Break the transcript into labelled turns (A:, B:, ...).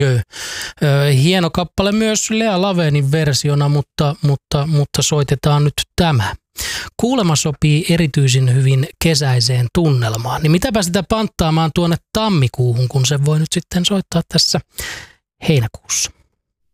A: Hieno kappale myös Lea Lavenin versiona, mutta soitetaan nyt tämä. Kuulema sopii erityisen hyvin kesäiseen tunnelmaan. Niin mitäpä sitä panttaamaan tuonne tammikuuhun, kun se voi nyt sitten soittaa tässä heinäkuussa.